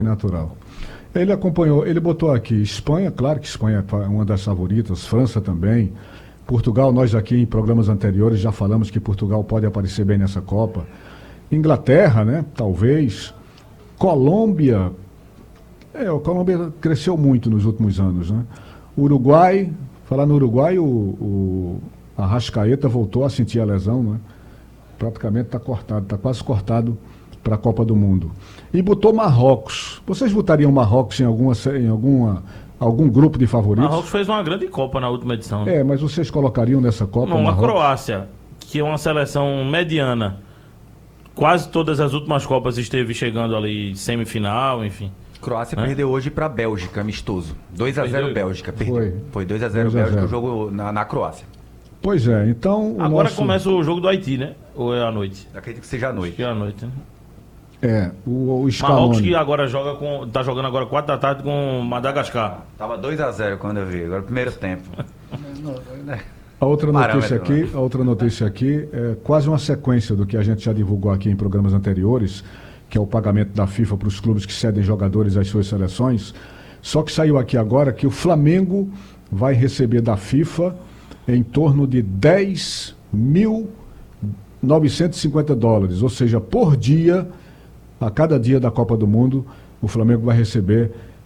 natural. Ele acompanhou, ele botou aqui Espanha, claro que Espanha é uma das favoritas, França também, Portugal, nós aqui em programas anteriores já falamos que Portugal pode aparecer bem nessa Copa. Inglaterra, né, talvez. Colômbia, a Colômbia cresceu muito nos últimos anos, né? Uruguai, falar no Uruguai, o Arrascaeta voltou a sentir a lesão, né? Praticamente está cortado, está quase cortado para a Copa do Mundo. E botou Marrocos. Vocês botariam Marrocos em algum grupo de favoritos? Marrocos fez uma grande Copa na última edição. Né? Mas vocês colocariam nessa Copa Não, a Marrocos? Croácia, que é uma seleção mediana. Quase todas as últimas Copas esteve chegando ali semifinal, enfim. Croácia perdeu hoje para a Bélgica, amistoso. 2-0 Bélgica, perdeu. Foi 2-0 Bélgica o jogo na Croácia. Pois é, então... Agora começa o jogo do Haiti, né? Ou é à noite? Acredito que seja à noite. Acho que é à noite, né? O Scaloni. Marrocos que agora tá jogando agora 4 da tarde com Madagascar. Tava 2-0 quando eu vi, agora primeiro tempo. A outra notícia aqui é quase uma sequência do que a gente já divulgou aqui em programas anteriores, que é o pagamento da FIFA para os clubes que cedem jogadores às suas seleções. Só que saiu aqui agora que o Flamengo vai receber da FIFA em torno de 10.950 dólares, ou seja, por dia, a cada dia da Copa do Mundo, o Flamengo vai receber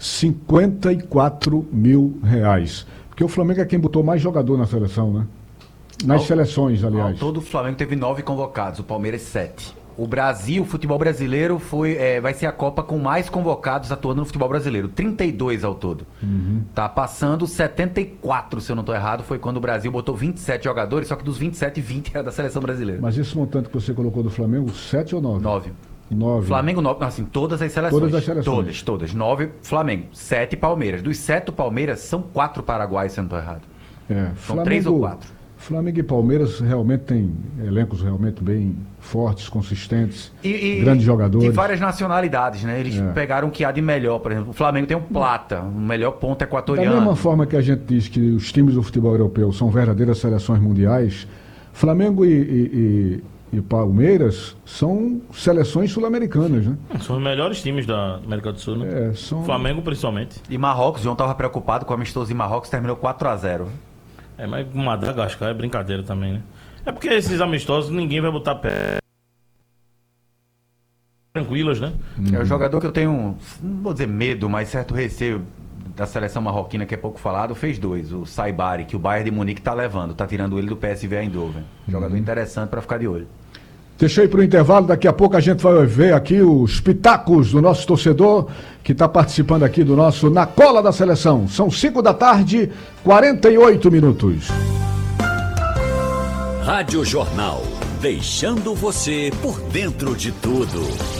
54 mil reais. Porque o Flamengo é quem botou mais jogador na seleção, né? Nas seleções, aliás. Ao todo, o Flamengo teve 9 convocados, o Palmeiras 7. O Brasil, o futebol brasileiro, vai ser a Copa com mais convocados atuando no futebol brasileiro. 32 ao todo. Tá passando 74, se eu não estou errado, foi quando o Brasil botou 27 jogadores, só que dos 27, 20 era da seleção brasileira. Mas esse montante que você colocou do Flamengo, 7 ou 9? 9. 9. Flamengo 9, assim, todas as seleções. Todas as seleções. Todas. 9 Flamengo, 7 Palmeiras. Dos 7 Palmeiras, são 4 paraguaios, se eu não estou errado. São 3 ou 4. Flamengo e Palmeiras realmente têm elencos realmente bem fortes, consistentes, grandes jogadores. De várias nacionalidades, né? Eles pegaram o que há de melhor, por exemplo. O Flamengo tem um Plata, o melhor ponto equatoriano. Da mesma forma que a gente diz que os times do futebol europeu são verdadeiras seleções mundiais, Flamengo e Palmeiras são seleções sul-americanas, né? São os melhores times da América do Sul, né? Flamengo principalmente. E Marrocos, o João estava preocupado com o amistoso em Marrocos, terminou 4-0. Mas Madagascar é brincadeira também, né? É porque esses amistosos ninguém vai botar pé tranquilos, né? É o jogador que eu tenho, não vou dizer medo, mas certo receio da seleção marroquina, que é pouco falado, fez 2. O Saibari, que o Bayern de Munique tá levando, tá tirando ele do PSV Eindhoven. Jogador interessante para ficar de olho. Deixa eu ir para o intervalo, daqui a pouco a gente vai ver aqui os pitacos do nosso torcedor, que está participando aqui do nosso Na Cola da Seleção. São 5 da tarde, 48 minutos. Rádio Jornal, deixando você por dentro de tudo.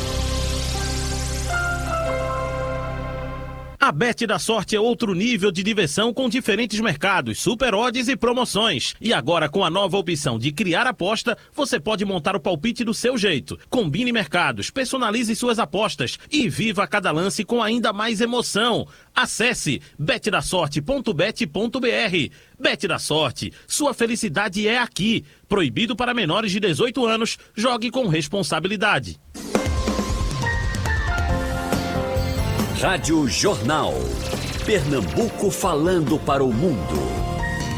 A Bet da Sorte é outro nível de diversão com diferentes mercados, super odds e promoções. E agora com a nova opção de criar aposta, você pode montar o palpite do seu jeito. Combine mercados, personalize suas apostas e viva cada lance com ainda mais emoção. Acesse betdasorte.bet.br. Bet da Sorte, sua felicidade é aqui. Proibido para menores de 18 anos, jogue com responsabilidade. Rádio Jornal. Pernambuco falando para o mundo.